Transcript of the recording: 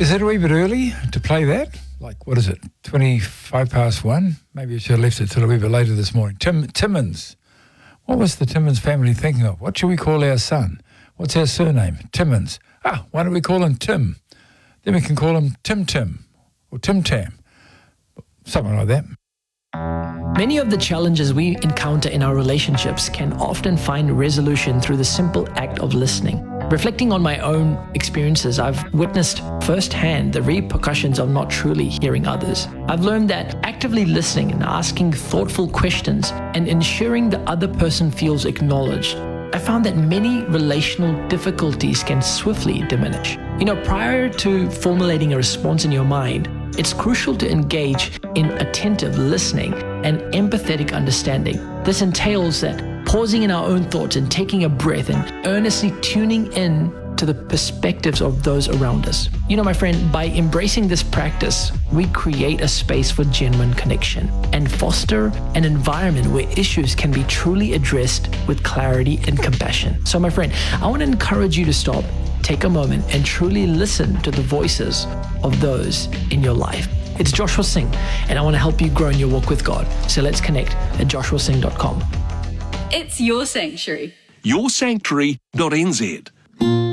Is it a wee bit early to play that? Like, what is it, 1:25? Maybe I should have left it till a wee bit later this morning. Timmins. What was the Timmins family thinking of? What should we call our son? What's our surname? Timmins. Why don't we call him Tim? Then we can call him Tim Tim or Tim Tam. Something like that. Many of the challenges we encounter in our relationships can often find resolution through the simple act of listening. Reflecting on my own experiences, I've witnessed firsthand the repercussions of not truly hearing others. I've learned that actively listening and asking thoughtful questions and ensuring the other person feels acknowledged, I found that many relational difficulties can swiftly diminish. Prior to formulating a response in your mind, it's crucial to engage in attentive listening and empathetic understanding. This entails that pausing in our own thoughts and taking a breath and earnestly tuning in to the perspectives of those around us. My friend, by embracing this practice, we create a space for genuine connection and foster an environment where issues can be truly addressed with clarity and compassion. So my friend, I want to encourage you to stop, take a moment, and truly listen to the voices of those in your life. It's Joshua Singh, and I want to help you grow in your walk with God. So let's connect at joshuasingh.com. It's your sanctuary. Yoursanctuary.nz